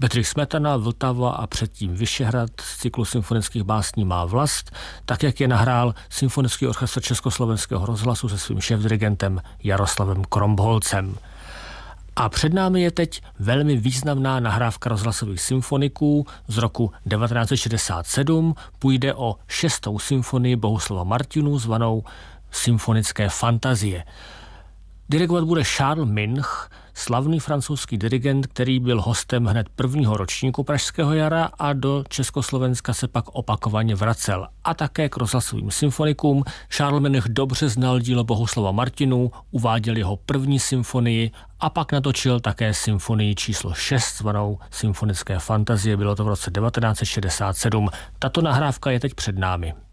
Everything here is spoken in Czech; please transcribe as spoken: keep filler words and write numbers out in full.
Bedřich Smetana, Vltava a předtím Vyšehrad z cyklu symfonických básní Má vlast, tak jak je nahrál Symfonický orchestr Československého rozhlasu se svým šéfdirigentem Jaroslavem Krombolcem. A před námi je teď velmi významná nahrávka rozhlasových symfoniků z roku devatenáct set šedesát sedm. Půjde o šestou symfonii Bohuslava Martinů zvanou Symfonické fantazie. Dirigovat bude Charles Minch, slavný francouzský dirigent, který byl hostem hned prvního ročníku Pražského jara a do Československa se pak opakovaně vracel. A také k rozhlasovým symfonikům. Charles Minch dobře znal dílo Bohuslava Martinů, uváděl jeho první symfonii a pak natočil také symfonii číslo šest zvanou Symfonické fantazie. Bylo to v roce devatenáct set šedesát sedm. Tato nahrávka je teď před námi.